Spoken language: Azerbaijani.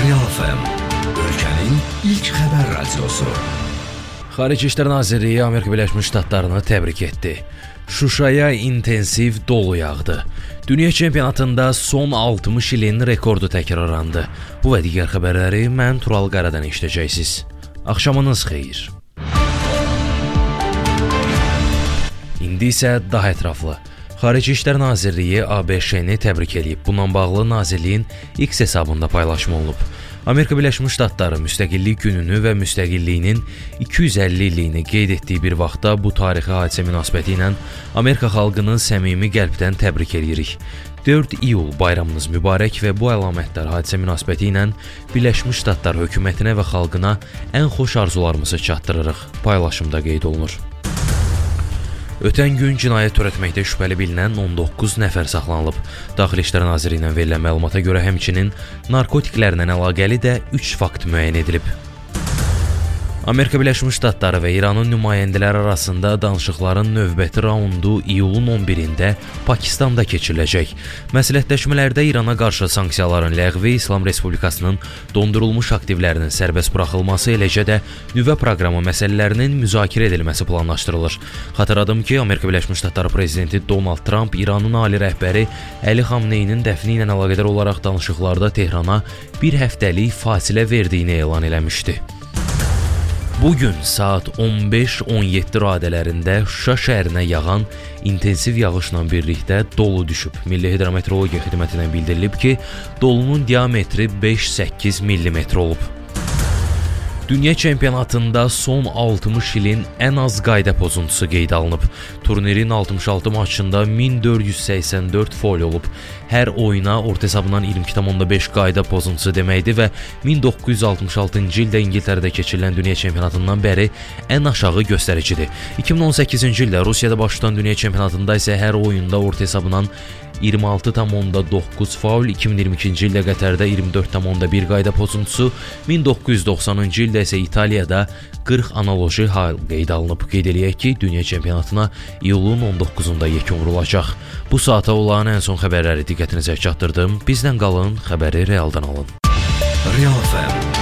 Real FM, ölkənin ilk xəbər radiosu. Xarici İşlər Nazirliyi Amerika Birləşmiş Ştatlarını təbrik etdi. Şuşaya intensiv dolu yağdı. Dünya çempionatında son 60 ilin rekordu təkrarlandı. Bu və digər xəbərləri mən Tural Qaradan eşidəcəksiniz. Axşamınız xeyir. İndi isə daha ətraflı. Xarici İşlər Nazirliyi ABŞ-ni təbrik edib. Bununla bağlı Nazirliyin X hesabında paylaşım olunub. Amerika Birləşmiş Ştatları müstəqillik gününü və müstəqilliyinin 250 illiyini qeyd etdiyi bir vaxtda bu tarixi hadisə münasibəti ilə Amerika xalqını səmimi qəlbdən təbrik edirik. 4 iyul bayramınız mübarək və bu əlamətdar hadisə münasibəti ilə Birləşmiş Ştatlar hökumətinə və xalqına ən xoş arzularımızı çatdırırıq. Paylaşımda qeyd olunur. Ötən gün cinayət törətməkdə şübhəli bilinən 19 nəfər saxlanılıb. Daxili İşlər Nazirliyindən verilən məlumata görə həmçinin narkotiklərlə əlaqəli də 3 fakt müəyyən edilib. Amerika Birləşmiş Ştatları və İranın nümayəndələri arasında danışıqların növbəti raundu iyulun 11-də Pakistanda keçiriləcək. Məsləhətləşmələrdə İrana qarşı sanksiyaların ləğvi, İslam Respublikasının dondurulmuş aktivlərinin sərbəst buraxılması, eləcə də nüvə proqramı məsələlərinin müzakirə edilməsi planlaşdırılır. Xatırladım ki, Amerika Birləşmiş Ştatları prezidenti Donald Trump İranın ali rəhbəri Əli Xamneyinin dəfni ilə əlaqədar olaraq danışıqlarda Tehrana bir həftəlik fasilə verdiyini elan eləmişdi. Bugün saat 15-17 radələrində Şuşa şəhərinə yağan intensiv yağışla birlikdə dolu düşüb. Milli Hidrometeorologiya Xidmətindən bildirilib ki, dolunun diametri 5-8 mm olub. Dünya çempionatında son 60 ilin ən az qayda pozuntusu qeyd alınıb. Turnirin 66 maçında 1484 foul olub. Hər oyuna orta hesabından 22,5 qayda pozuntusu deməkdir və 1966-cı ildə İngiltərədə keçirilən dünya çempionatından bəri ən aşağı göstəricidir. 2018-ci ildə Rusiyada baş tutan dünya çempionatında isə hər oyunda orta hesabından 26,9 faul, 2022-ci ildə Qətərdə 24,1 qayda pozuntusu, 1990-cı ildə isə İtaliyada 40 analoji hal qeyd alınıb. Qeyd eləyək ki, dünya çempionatına iyulun 19-da yekun vurulacaq. Bu saata olan ən son xəbərləri diqqətinizə çatdırdım. Bizdən qalın, xəbəri realdan alın. Real FM.